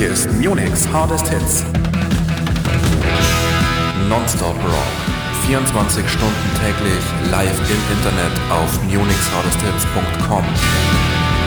Hier ist Munich's Hardest Hits. Nonstop Rock. 24 Stunden täglich live im Internet auf munichshardesthits.com.